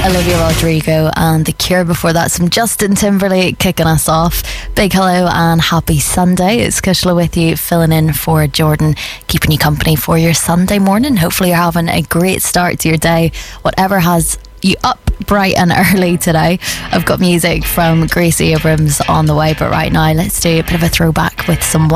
Olivia Rodrigo and The Cure. Before that, some Justin Timberlake kicking us off. Big hello and happy Sunday. It's Kushla with you, filling in for Jordan, keeping you company for your Sunday morning. Hopefully you're having a great start to your day, whatever has you up bright and early today. I've got music from Gracie Abrams on the way, but right now let's do a bit of a throwback with some